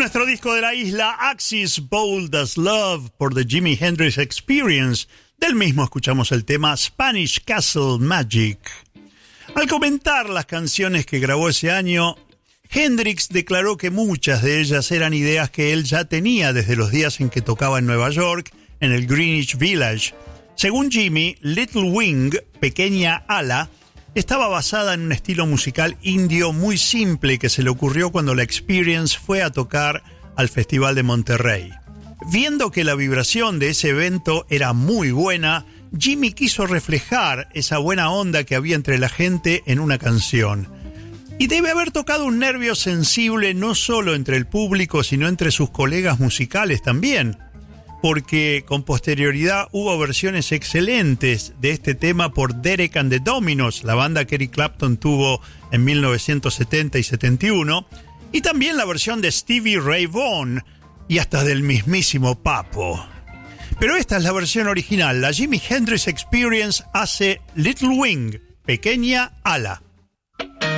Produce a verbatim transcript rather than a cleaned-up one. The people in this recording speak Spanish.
nuestro disco de la isla, Axis Bold as Love por The Jimi Hendrix Experience. Del mismo escuchamos el tema Spanish Castle Magic. Al comentar las canciones que grabó ese año, Hendrix declaró que muchas de ellas eran ideas que él ya tenía desde los días en que tocaba en Nueva York, en el Greenwich Village. Según Jimmy, Little Wing, pequeña ala, estaba basada en un estilo musical indio muy simple que se le ocurrió cuando la Experience fue a tocar al Festival de Monterrey. Viendo que la vibración de ese evento era muy buena, Jimmy quiso reflejar esa buena onda que había entre la gente en una canción. Y debe haber tocado un nervio sensible no solo entre el público, sino entre sus colegas musicales también, porque con posterioridad hubo versiones excelentes de este tema por Derek and the Dominos, la banda que Eric Clapton tuvo en mil novecientos setenta y setenta y uno, y también la versión de Stevie Ray Vaughan y hasta del mismísimo Papo. Pero esta es la versión original. La Jimi Hendrix Experience hace Little Wing, pequeña ala.